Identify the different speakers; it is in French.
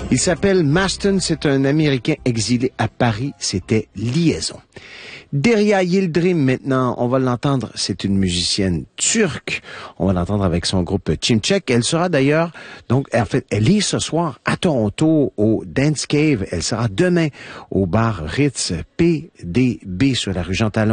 Speaker 1: Il s'appelle Maston, c'est un Américain exilé à Paris, c'était Liaison. Derya Yildirim, maintenant, on va l'entendre, c'est une musicienne turque. On va l'entendre avec son groupe Chimchek. Elle sera d'ailleurs, donc, en fait, elle est ce soir à Toronto au Dance Cave. Elle sera demain au bar Ritz PDB sur la rue Jean Talon.